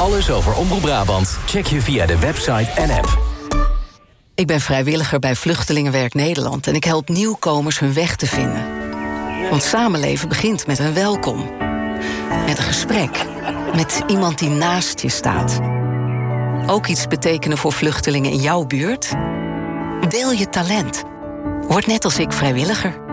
Alles over Omroep Brabant check je via de website en app. Ik ben vrijwilliger bij Vluchtelingenwerk Nederland en ik help nieuwkomers hun weg te vinden. Want samenleven begint met een welkom. Met een gesprek. Met iemand die naast je staat. Ook iets betekenen voor vluchtelingen in jouw buurt? Deel je talent. Word net als ik vrijwilliger.